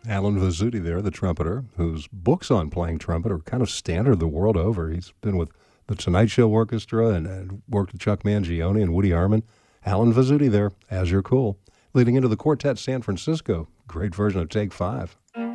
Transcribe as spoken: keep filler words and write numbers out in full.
Alan Vizzuti there, the trumpeter, whose books on playing trumpet are kind of standard the world over. He's been with the Tonight Show Orchestra and, and worked with Chuck Mangione and Woody Herman. Alan Vizzuti there, As You're Cool. Leading into the Quartet San Francisco, great version of Take Five.